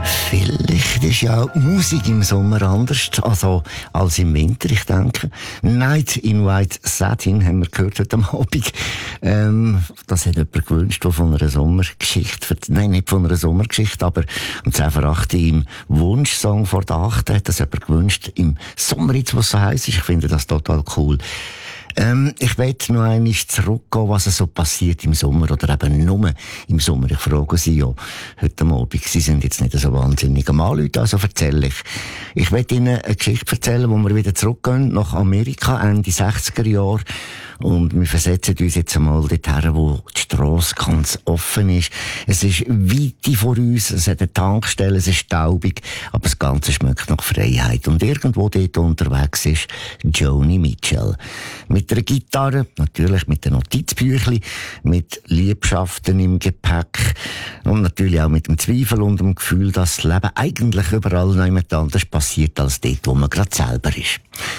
Vielleicht ist ja Musik im Sommer anders als im Winter, ich denke. Night in White Satin haben wir gehört heute Abend. Das hat jemand gewünscht, der von einer Sommergeschichte, nein, nicht von einer Sommergeschichte, aber um 10:08 im Wunschsong vor der 8 hat das jemand gewünscht, im Sommer jetzt, was so heisst ist. Ich finde das total cool. Ich möchte noch einmal zurückgehen, was so passiert im Sommer oder eben nur im Sommer. Ich frage Sie ja heute Abend. Sie sind jetzt nicht so wahnsinnig am Anrufen, also erzähle ich. Ich möchte Ihnen eine Geschichte erzählen, wo wir wieder zurückgehen nach Amerika, Ende 60er Jahre. Und wir versetzen uns jetzt einmal dorthin, wo die Strasse ganz offen ist. Es ist Weite vor uns, es hat eine Tankstelle, es ist staubig, aber das Ganze schmeckt nach Freiheit. Und irgendwo dort unterwegs ist Joni Mitchell. Mit einer Gitarre, natürlich mit einem Notizbüchli, mit Liebschaften im Gepäck und natürlich auch mit dem Zweifel und dem Gefühl, dass das Leben eigentlich überall noch jemand anders passiert als dort, wo man gerade selber ist.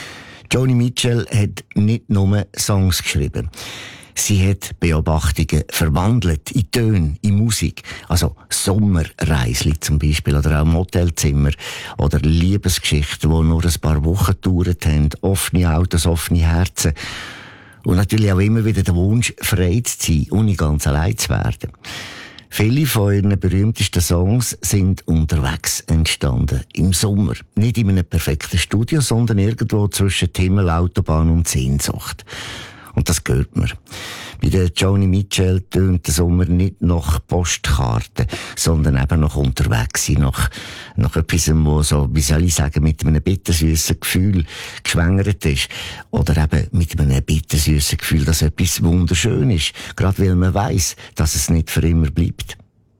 Joni Mitchell hat nicht nur Songs geschrieben. Sie hat Beobachtungen verwandelt in Töne, in Musik. Also Sommerreisli zum Beispiel oder auch Motelzimmer oder Liebesgeschichten, die nur ein paar Wochen gedauert haben. Offene Autos, offene Herzen. Und natürlich auch immer wieder der Wunsch, frei zu sein, ohne ganz allein zu werden. Viele von ihren berühmtesten Songs sind unterwegs entstanden. Im Sommer. Nicht in einem perfekten Studio, sondern irgendwo zwischen Himmel, Autobahn und Sehnsucht. Und das hört man. Bei der Joni Mitchell tönt der Sommer nicht nach Postkarten, sondern eben nach unterwegs sein, nach etwas, wo so, wie soll ich sagen, mit einem bittersüßen Gefühl geschwängert ist. Oder eben mit einem bittersüßen Gefühl, dass etwas wunderschön ist. Gerade weil man weiss, dass es nicht für immer bleibt.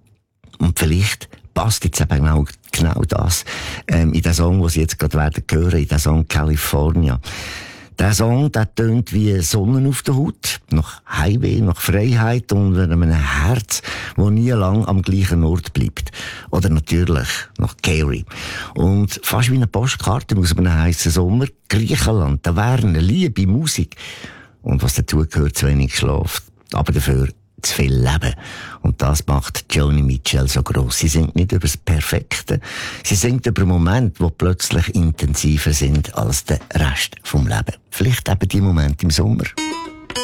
Und vielleicht passt jetzt eben genau das, in den Song, den Sie jetzt gerade werden hören, in den Song California. Der Song, der tönt wie Sonne auf der Haut, nach Highway, nach Freiheit und einem Herz, das nie lang am gleichen Ort bleibt. Oder natürlich nach Gary. Und fast wie eine Postkarte aus einem heissen Sommer, Griechenland, Taverne, Liebe, Musik. Und was dazu gehört, zu wenig Schlaf. Aber dafür zu viel Leben. Und das macht Joni Mitchell so gross. Sie singt nicht über das Perfekte. Sie singt über Momente, die plötzlich intensiver sind als der Rest vom Leben. Vielleicht eben die Momente im Sommer.